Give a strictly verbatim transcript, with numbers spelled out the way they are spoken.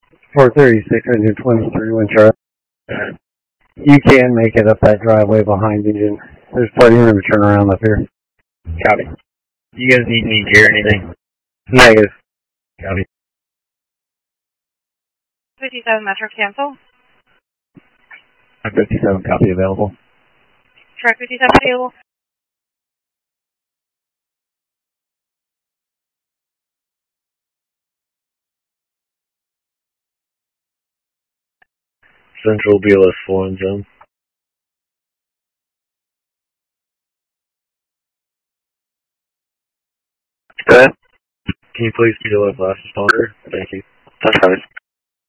four thirty-six, engine twenty-three, wind chart. You can make it up that driveway behind engine. There's plenty of room to turn around up here. Copy. You guys need any gear or anything? Negative. Copy. fifty-seven Metro, cancel. fifty-seven, copy available. Truck fifty-seven available. Central B L S four in zone. Go ahead. Can you please be the last responder? Thank you. That's fine.